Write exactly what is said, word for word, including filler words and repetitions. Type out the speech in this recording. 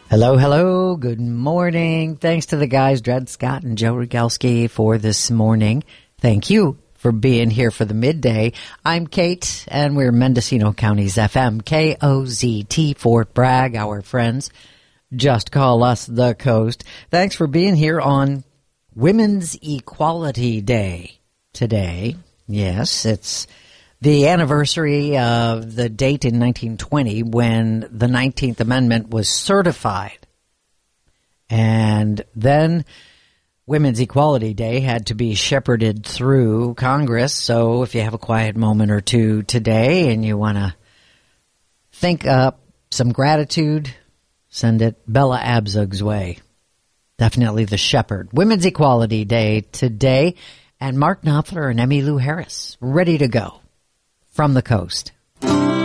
Hello, hello. Good morning. Thanks to the guys, Dred Scott and Joe Rogalski, for this morning. Thank you for being here for the midday. I'm Kate, and we're Mendocino County's F M, K O Z T, Fort Bragg, our friends. Just call us the Coast. Thanks for being here on Women's Equality Day today. Yes, it's the anniversary of the date in nineteen twenty when the nineteenth Amendment was certified. And then Women's Equality Day had to be shepherded through Congress. So if you have a quiet moment or two today and you want to think up some gratitude, send it Bella Abzug's way. Definitely the shepherd. Women's Equality Day today. And Mark Knopfler and Emmylou Harris ready to go from the coast.